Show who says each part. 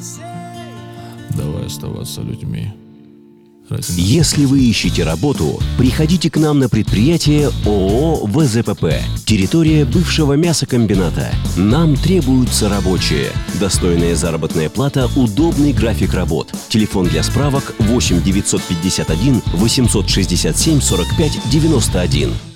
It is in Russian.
Speaker 1: Давай оставаться людьми.
Speaker 2: Если вы ищете работу, приходите к нам на предприятие ООО ВЗПП. Территория бывшего мясокомбината. Нам требуются рабочие. Достойная заработная плата, удобный график работ. Телефон для справок 8 951 867 45 91.